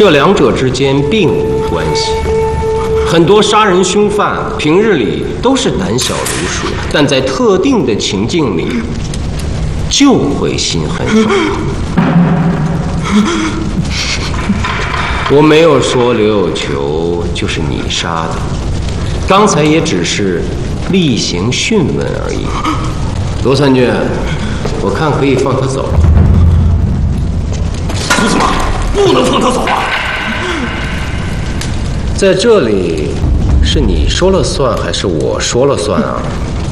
这两者之间并无关系。很多杀人凶犯平日里都是胆小如鼠，但在特定的情境里就会心狠手辣。我没有说刘有球就是你杀的，刚才也只是例行讯问而已。罗参军，我看可以放他走了。 苏司马，不能放他走啊！ 在这里，是你说了算还是我说了算啊？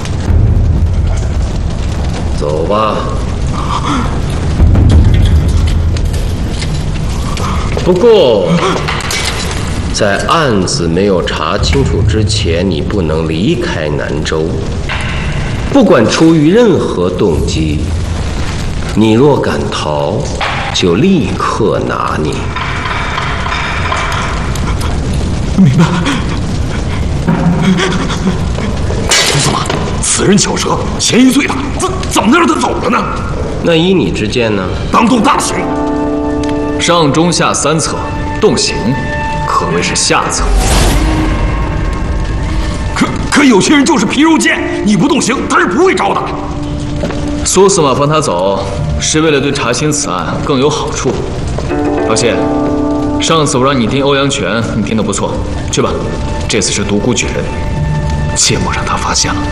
走吧。不过，在案子没有查清楚之前，你不能离开南州。不管出于任何动机，你若敢逃，就立刻拿你。 明白。苏司马，此人巧舌，嫌疑最大，怎么能让他走了呢？ 那依你之见呢？ 当众大刑。 上中下三策，动刑可谓是下策。 可有些人就是皮肉贱，你不动刑，他是不会招的。 苏司马放他走，是为了对查清此案更有好处。老谢，上次我让你盯欧阳全，你盯得不错，去吧。这次是独孤举人，切莫让他发现了。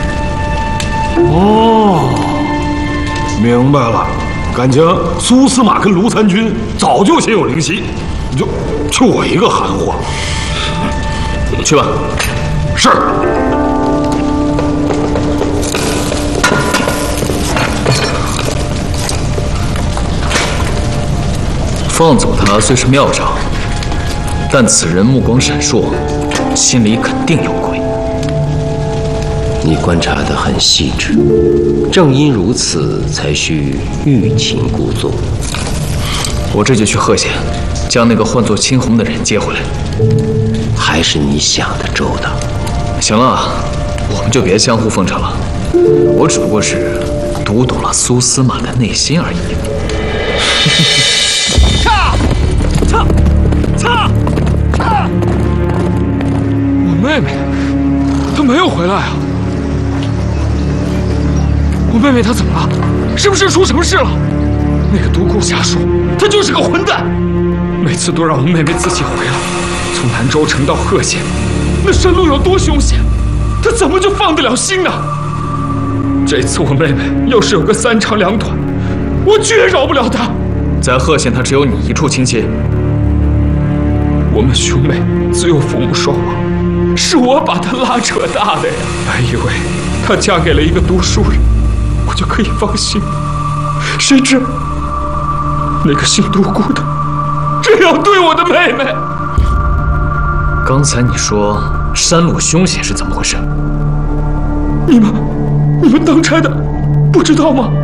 哦，明白了。感情苏司马跟卢参军早就心有灵犀，就我一个含糊。 去吧。 是。 放走他虽是妙招，但此人目光闪烁，心里肯定有鬼。 你观察得很细致，正因如此，才需欲擒故纵。 我这就去贺县，将那个唤作青红的人接回来。 还是你想的周到。 行了，我们就别相互奉承了。我只不过是读懂了苏司马的内心而已。 我妹妹，她没有回来啊！我妹妹她怎么了？是不是出什么事了？那个独孤瞎说，他就是个混蛋，每次都让我妹妹自己回来。从南州城到贺县，那山路有多凶险，他怎么就放得了心呢？这次我妹妹要是有个三长两短，我绝饶不了她。 在贺县，她只有你一处亲戚。 我们兄妹自幼父母双亡，是我把她拉扯大的呀。还以为她嫁给了一个读书人，我就可以放心了。谁知那个姓独孤的这样对我的妹妹。 刚才你说山路凶险是怎么回事？ 你们当差的不知道吗？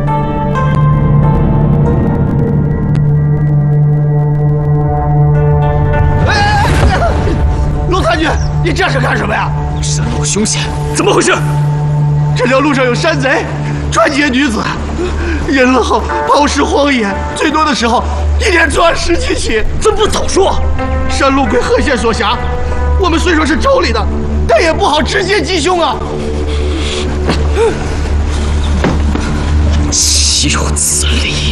陆参军，你这是干什么呀？ 山路凶险，怎么回事？ 这条路上有山贼、传劫女子，人好暴尸荒野，最多的时候一天作案10几起。 怎么不早说？ 山路归贺县所辖，我们虽说是州里的，但也不好直接击凶啊。 岂有此理！